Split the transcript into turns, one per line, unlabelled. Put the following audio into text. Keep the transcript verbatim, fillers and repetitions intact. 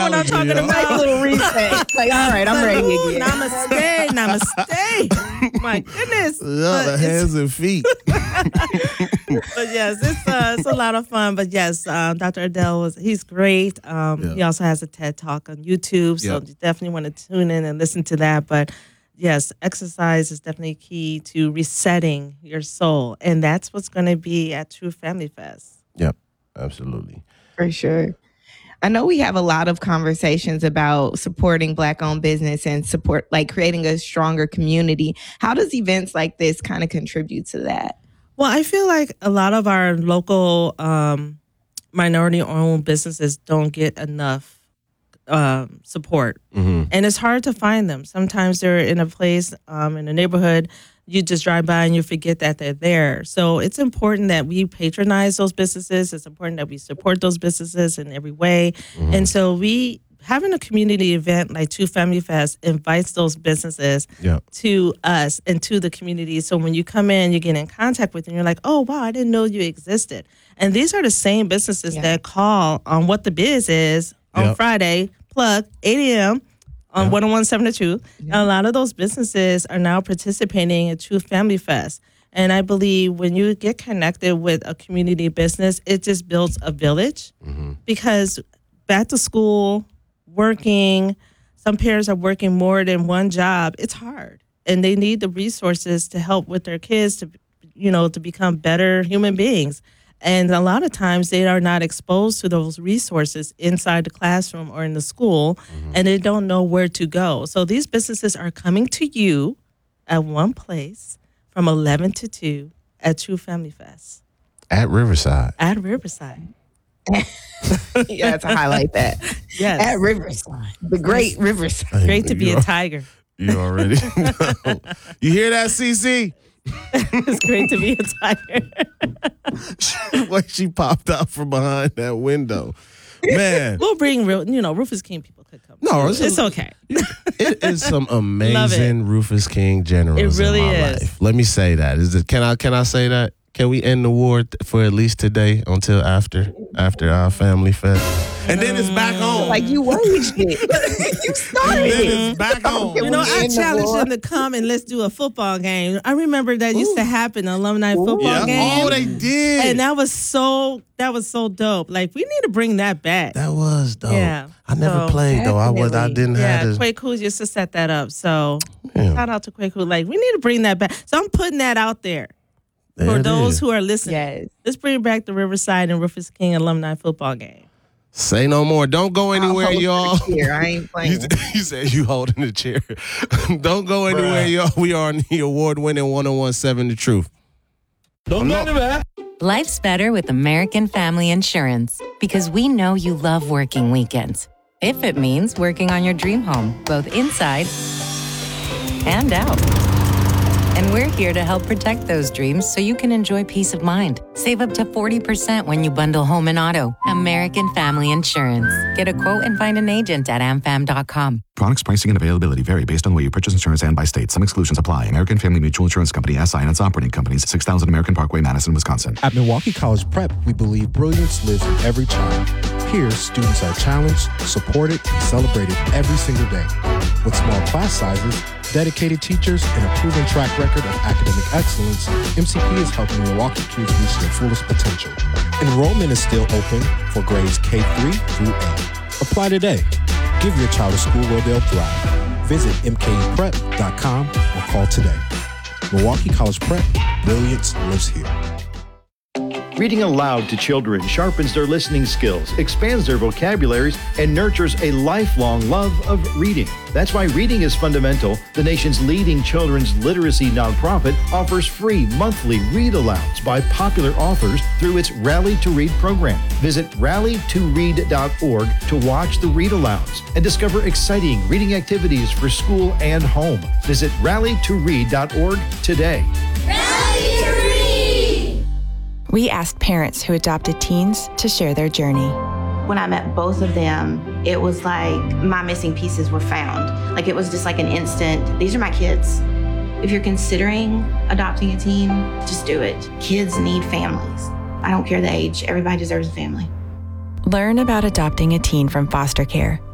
what I'm talking about?
Nice little reset. Like, all right, I'm ready
Ooh,
again.
Namaste, namaste. My goodness.
Yeah, the hands and feet.
But yes, it's uh, it's a lot of fun. But yes, um, Doctor Adele was he's great. Um,
Yeah.
He also has a TED Talk on YouTube, so
Yep.
you definitely want to tune in and listen to that. But yes, exercise is definitely key to resetting your soul, and that's what's going to be at True Family Fest.
Yep, absolutely.
For sure. I know we have a lot of conversations about supporting Black-owned business and support, like creating a stronger community. How does events like this kind of contribute to that?
Well, I feel like a lot of our local um, minority-owned businesses don't get enough um, support,
Mm-hmm.
and it's hard to find them. Sometimes they're in a place um, in a neighborhood. You just drive by and you forget that they're there. So it's important that we patronize those businesses. It's important that we support those businesses in every way.
Mm-hmm.
And so we having a community event like True Family Fest invites those businesses
Yep.
to us and to the community. So when you come in, you get in contact with them, you're like, oh, wow, I didn't know you existed. And these are the same businesses
Yeah.
that call on What the Biz is on
Yep.
Friday, plug, eight a.m. on
Yep.
one oh one seven The Truth. And a lot of those businesses are now participating in True Family Fest. And I believe when you get connected with a community business, it just builds a village
Mm-hmm.
because back to school, working, some parents are working more than one job. It's hard. And they need the resources to help with their kids to, you know, to become better human beings. And a lot of times they are not exposed to those resources inside the classroom or in the school, and they don't know where to go. So these businesses are coming to you at one place from eleven to two at True Family Fest
At Riverside.
at Riverside.
Yeah, to highlight that.
Yes.
At Riverside, the great Riverside.
Great to be
You
a
al-
tiger.
You already know. You hear that, Cece?
It's great to be a tiger.
Like she popped out from behind that window. Man,
We'll bring real, you know, Rufus King people could come.
No,
too.
it's
it's,
a-
okay.
it is some amazing Rufus King generals
It really
in my
is.
life. Let me say that. Is it? Can I? Can I say that? Can we end the war th- for at least today until after after our family fest? And then it's back on.
Like you waged it. You
and
started
then
it.
it's back on.
You know,
We
I
in the
challenged
war.
them to come and let's do a football game. I remember that used to happen, an alumni football
Yeah.
game.
Oh, they did.
And that was so that was so dope. Like we need to bring that back.
That was dope.
Yeah.
I never
So-
played though. I was. I
Definitely.
didn't
Yeah,
have to.
Quaku used to set that up. So
Yeah.
shout out to Quaku. Like we need to bring that back. So I'm putting that out there
There
for
it
those
is.
who are listening.
Yes.
Let's bring back the Riverside and Rufus King alumni football game.
Say no more. Don't go anywhere,
I'll hold
y'all.
the chair. I ain't
You,
playing.
you said you holding the chair. Don't go anywhere, y'all. We are on the award-winning one oh one seven The Truth.
Life's better with American Family Insurance because we know you love working weekends. If it means working on your dream home, both inside and out. And we're here to help protect those dreams so you can enjoy peace of mind. Save up to forty percent when you bundle home and auto. American Family Insurance. Get a quote and find an agent at a m fam dot com.
Products, pricing, and availability vary based on the way you purchase insurance and by state. Some exclusions apply. American Family Mutual Insurance Company, S I and its operating companies, six thousand American Parkway, Madison, Wisconsin.
At Milwaukee College Prep, we believe brilliance lives in every child. Here, students are challenged, supported, and celebrated every single day. With small class sizes, dedicated teachers, and a proven track record of academic excellence, M C P is helping Milwaukee kids reach their fullest potential. Enrollment is still open for grades K through eight. Apply today. Give your child a school where they'll thrive. Visit m k u prep dot com or call today. Milwaukee College Prep, brilliance lives here.
Reading aloud to children sharpens their listening skills, expands their vocabularies, and nurtures a lifelong love of reading. That's why Reading is Fundamental, the nation's leading children's literacy nonprofit, offers free monthly read-alouds by popular authors through its Rally to Read program. Visit rally to read dot org to watch the read-alouds and discover exciting reading activities for school and home. Visit rally to read dot org today.
We asked parents who adopted teens to share their journey.
When I met both of them, it was like my missing pieces were found. Like it was just like an instant, these are my kids. If you're considering adopting a teen, just do it. Kids need families. I don't care the age, everybody deserves a family.
Learn about adopting a teen from foster care